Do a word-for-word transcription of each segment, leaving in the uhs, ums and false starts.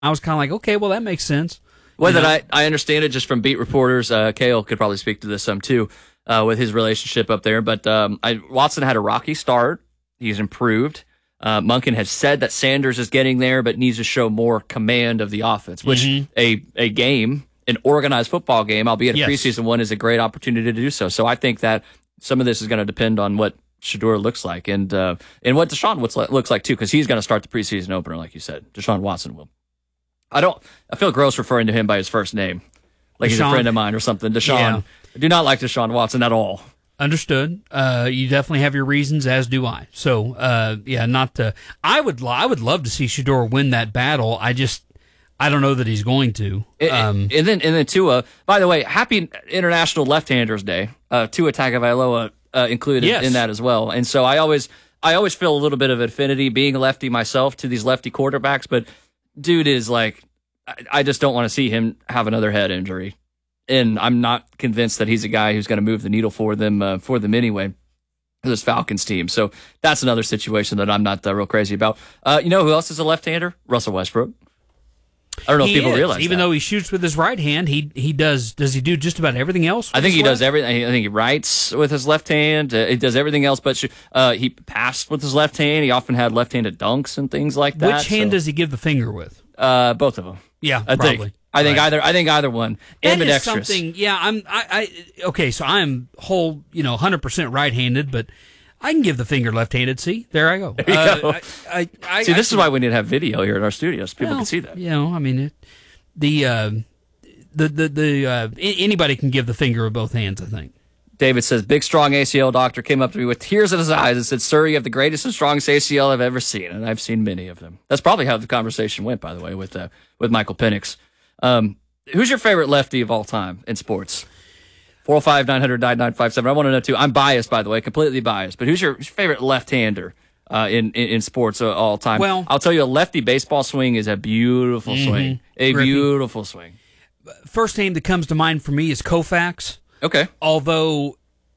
I was kind of like, okay, well, that makes sense. Well, that I, I understand it just from beat reporters. Uh, Kale could probably speak to this some too uh, with his relationship up there. But um, I, Watson had a rocky start. He's improved. Uh, Monken has said that Sanders is getting there, but needs to show more command of the offense, which mm-hmm. a, a game, an organized football game, albeit a yes. preseason one, is a great opportunity to do so. So I think that some of this is going to depend on what Shedeur looks like and uh, and what Deshaun looks like, looks like too, because he's going to start the preseason opener, like you said. Deshaun Watson will. I don't. I feel gross referring to him by his first name, like Deshaun. He's a friend of mine or something. Deshaun. Yeah. I do not like Deshaun Watson at all. Understood. Uh, you definitely have your reasons, as do I. So, uh, yeah, not to. I would. I would love to see Shedeur win that battle. I just. I don't know that he's going to. Um, and, and then, and then Tua. By the way, happy International Left-Handers Day. Uh, Tua Tagovailoa uh, included yes. in that as well. And so I always, I always feel a little bit of affinity being a lefty myself to these lefty quarterbacks, but. Dude is like, I just don't want to see him have another head injury, and I'm not convinced that he's a guy who's going to move the needle for them uh, for them anyway. This Falcons team, so that's another situation that I'm not uh, real crazy about. Uh, you know who else is a left-hander? Russell Westbrook. I don't know he if people is. realize even that. though he shoots with his right hand, he he does. Does he do just about everything else? I think he left? does everything. I think he writes with his left hand. Uh, he does everything else, but uh, he passed with his left hand. He often had left-handed dunks and things like that. Which hand so. does he give the finger with? Uh, both of them. Yeah, I probably. Think. I think right. either. I think either one. That Ambidextrous. is something. Yeah, I'm. I, I. Okay, so I'm whole. You know, one hundred percent right-handed, but I can give the finger left-handed. See, there I go. There you uh, go. I, I, I, see, I this can, is why we need to have video here in our studios. People well, can see that. You know, I mean, it, the uh, the the the uh, anybody can give the finger with both hands. I think. David says, big, strong A C L doctor came up to me with tears in his eyes and said, sir, you have the greatest and strongest A C L I've ever seen. And I've seen many of them. That's probably how the conversation went, by the way, with uh, with Michael Penix. Um, who's your favorite lefty of all time in sports? four oh five, nine hundred, nine nine five seven. I want to know, too. I'm biased, by the way, completely biased. But who's your, who's your favorite left-hander uh, in, in, in sports uh, all time? Well, I'll tell you, a lefty baseball swing is a beautiful mm-hmm. swing. A Griffey. Beautiful swing. First name that comes to mind for me is Koufax. Okay. Although...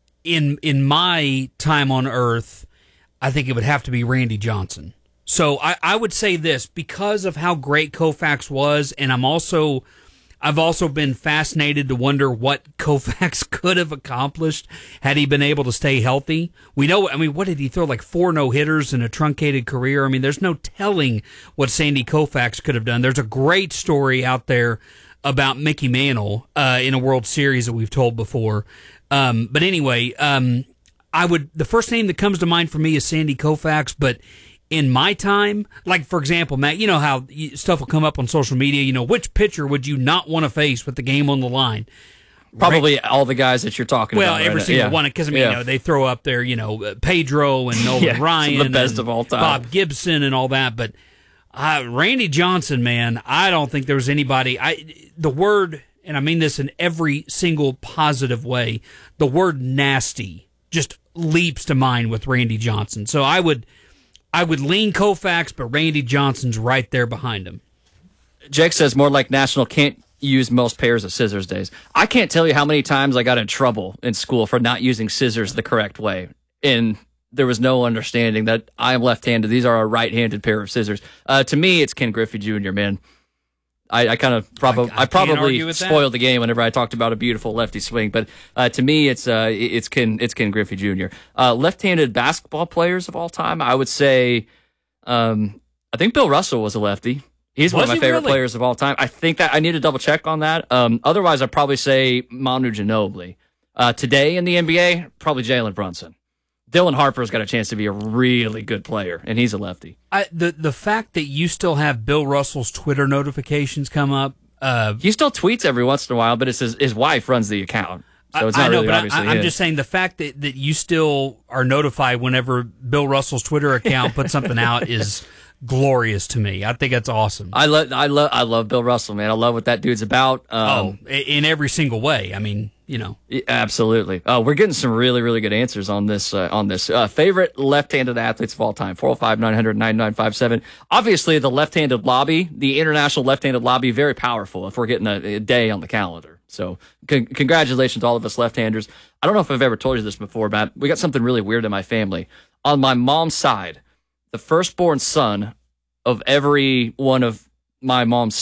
In in my time on Earth, I think it would have to be Randy Johnson. So I, I would say this, because of how great Koufax was, and I'm also I've also been fascinated to wonder what Koufax could have accomplished had he been able to stay healthy. We know, I mean, what did he throw, like four no-hitters in a truncated career? I mean, there's no telling what Sandy Koufax could have done. There's a great story out there about Mickey Mantle uh, in a World Series that we've told before. Um, but anyway, um, I would, the first name that comes to mind for me is Sandy Koufax, but in my time, like for example, Matt, you know how stuff will come up on social media, you know, which pitcher would you not want to face with the game on the line? Probably right. all the guys that you're talking well, about. Well, every right single yeah. one, because I mean, yeah. you know, they throw up there, you know, Pedro and Nolan yeah, Ryan, the best and of all time, Bob Gibson and all that, but uh, Randy Johnson, man, I don't think there was anybody, I, the word, and I mean this in every single positive way, the word nasty just leaps to mind with Randy Johnson. So I would I would lean Koufax, but Randy Johnson's right there behind him. Jake says, more like National can't use most pairs of scissors days. I can't tell you how many times I got in trouble in school for not using scissors the correct way. And there was no understanding that I am left-handed. These are a right-handed pair of scissors. Uh, to me, it's Ken Griffey Junior, man. I, I kind of probably I, I, I probably spoiled the game whenever I talked about a beautiful lefty swing, but uh, to me it's uh, it's Ken it's Ken Griffey Junior Uh, left-handed basketball players of all time, I would say, um, I think Bill Russell was a lefty. He's was one of my favorite really? players of all time. I think that I need to double check on that. Um, otherwise, I'd probably say Manu Ginobili. Uh, today in the N B A, probably Jalen Brunson. Dylan Harper's got a chance to be a really good player, and he's a lefty. I, the the fact that you still have Bill Russell's Twitter notifications come up. Uh, he still tweets every once in a while, but it's his, his wife runs the account. So it's not I know, really but obviously I, I'm his. just saying the fact that, that you still are notified whenever Bill Russell's Twitter account puts something out is glorious to me. I think that's awesome. I love I love I love Bill Russell, man. I love what that dude's about. Um, oh, in every single way. I mean, you know, absolutely. Oh, we're getting some really really good answers on this. Uh, on this uh, favorite left-handed athletes of all time. four oh five, nine hundred, nine nine five seven. Obviously, the left-handed lobby, the international left-handed lobby, very powerful. If we're getting a, a day on the calendar, so con- congratulations to all of us left-handers. I don't know if I've ever told you this before, but we got something really weird in my family. On my mom's side, the firstborn son of every one of my mom's